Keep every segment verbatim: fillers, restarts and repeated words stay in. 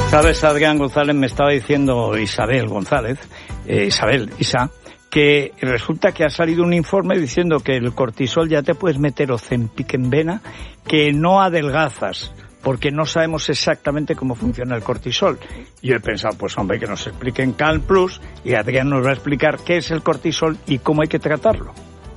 Sabes, Adrián González, me estaba diciendo Isabel González, eh, Isabel, Isa, que resulta que ha salido un informe diciendo que el cortisol ya te puedes meter Ozempic en vena, que no adelgazas, porque no sabemos exactamente cómo funciona el cortisol. Y yo he pensado, pues hombre, que nos expliquen Cal Plus, y Adrián nos va a explicar qué es el cortisol y cómo hay que tratarlo.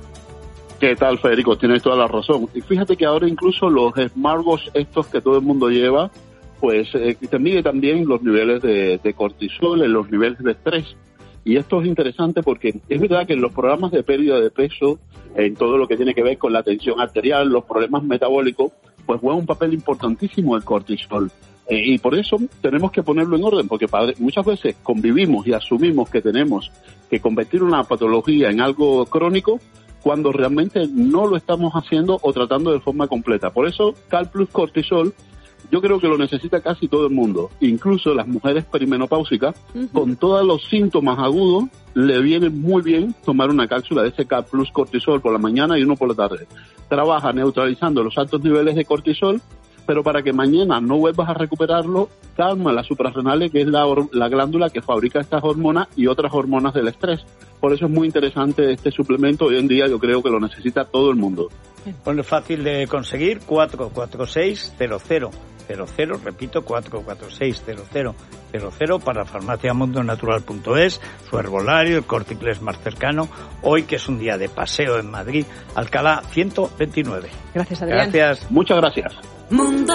¿Qué tal, Federico? Tienes toda la razón. Y fíjate que ahora incluso los smartwatch estos que todo el mundo lleva, pues eh, te mide también los niveles de, de cortisol, los niveles de estrés. Y esto es interesante porque es verdad que en los programas de pérdida de peso, en todo lo que tiene que ver con la tensión arterial, los problemas metabólicos, pues juega un papel importantísimo el cortisol. Eh, y por eso tenemos que ponerlo en orden, porque padre, muchas veces convivimos y asumimos que tenemos que convertir una patología en algo crónico, cuando realmente no lo estamos haciendo o tratando de forma completa. Por eso, Cal Plus Cortisol, yo creo que lo necesita casi todo el mundo, incluso las mujeres perimenopáusicas, uh-huh. con todos los síntomas agudos, le viene muy bien tomar una cápsula de ese Cal Plus Cortisol por la mañana y uno por la tarde. Trabaja neutralizando los altos niveles de cortisol, pero para que mañana no vuelvas a recuperarlo, calma las suprarrenales, que es la, la glándula que fabrica estas hormonas y otras hormonas del estrés. Por eso es muy interesante este suplemento. Hoy en día yo creo que lo necesita todo el mundo. Bueno, es fácil de conseguir, cuatro cuatro seis cero cero cero cero, repito, cuatro cuatro seis cero cero cero cero para farmacia mundo natural punto es, su herbolario, el Corte Inglés más cercano, hoy que es un día de paseo en Madrid, Alcalá ciento veintinueve. Gracias, Adrián. Gracias. Muchas gracias. Mundo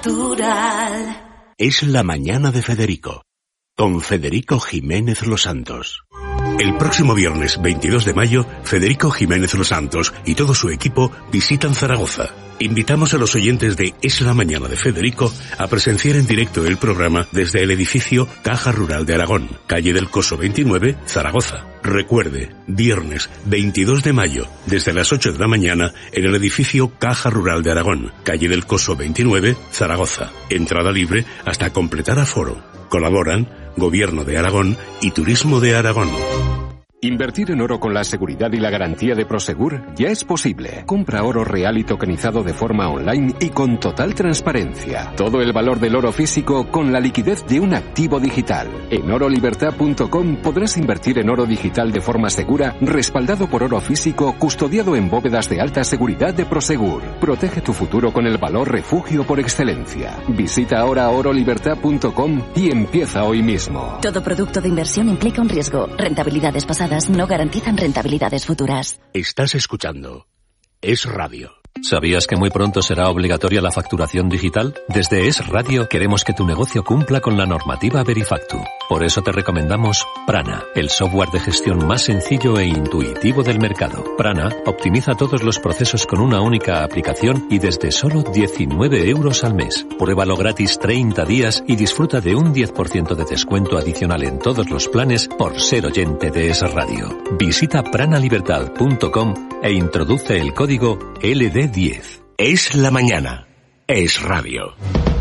Natural. Es la mañana de Federico, con Federico Jiménez Los Santos. El próximo viernes veintidós de mayo, Federico Jiménez Los Santos y todo su equipo visitan Zaragoza. Invitamos a los oyentes de Es la Mañana de Federico a presenciar en directo el programa desde el edificio Caja Rural de Aragón, calle del Coso veintinueve, Zaragoza. Recuerde, viernes veintidós de mayo, desde las ocho de la mañana, en el edificio Caja Rural de Aragón, calle del Coso veintinueve, Zaragoza. Entrada libre hasta completar aforo. Colaboran Gobierno de Aragón y Turismo de Aragón. Invertir en oro con la seguridad y la garantía de Prosegur ya es posible. Compra oro real y tokenizado de forma online y con total transparencia. Todo el valor del oro físico con la liquidez de un activo digital. En oro libertad punto com podrás invertir en oro digital de forma segura, respaldado por oro físico, custodiado en bóvedas de alta seguridad de Prosegur. Protege tu futuro con el valor refugio por excelencia. Visita ahora oro libertad punto com y empieza hoy mismo. Todo producto de inversión implica un riesgo. Rentabilidades pasadas no garantizan rentabilidades futuras. Estás escuchando Es Radio. ¿Sabías que muy pronto será obligatoria la facturación digital? Desde Es Radio queremos que tu negocio cumpla con la normativa Verifactu. Por eso te recomendamos Prana, el software de gestión más sencillo e intuitivo del mercado. Prana optimiza todos los procesos con una única aplicación y desde solo diecinueve euros al mes. Pruébalo gratis treinta días y disfruta de un diez por ciento de descuento adicional en todos los planes por ser oyente de Es Radio. Visita prana libertad punto com e introduce el código L D diez. Es la mañana. Es Radio.